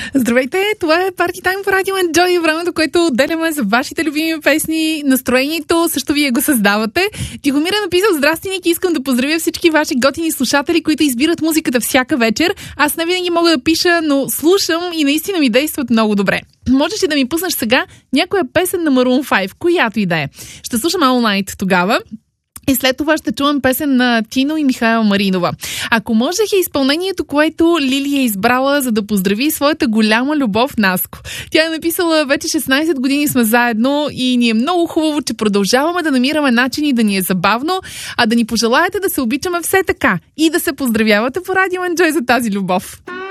Здравейте, това е Party Time по Радио Enjoy, времето, което отделяме за вашите любими песни. Настроението също вие го създавате. Тихомир е написал: здрасти, Ники, искам да поздравя всички ваши готини слушатели, които избират музиката всяка вечер. Аз не винаги мога да пиша, но слушам и наистина ми действат много добре. Можеш ли да ми пуснеш сега някоя песен на Maroon 5, която и да е? Ще слушам All Night тогава. И след това ще чувам песен на Тино и Михаела Маринова. Ако можех, е изпълнението, което Лили е избрала, за да поздрави своята голяма любов Наско. Тя е написала: вече 16 години сме заедно и ни е много хубаво, че продължаваме да намираме начини да ни е забавно, а да ни пожелаете да се обичаме все така и да се поздравявате по Радио Enjoy за тази любов.